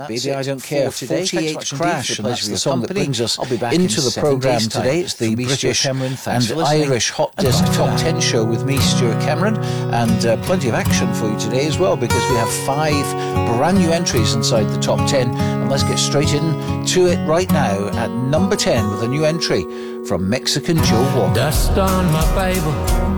that's Baby, it I Don't Care, for today. 48 Crash, and that's the song that brings us I'll be back into in the 7 programme days' time. today. It's the From me, Stuart British Cameron. Thanks and for listening. Irish Hot And Disc bye for Top now. 10 show with me, Stuart Cameron, and plenty of action for you today as well, because we have 5 brand new entries inside the top 10, and let's get straight into it right now at number 10 with a new entry from Mexican Joe Walker. Dust on my Bible,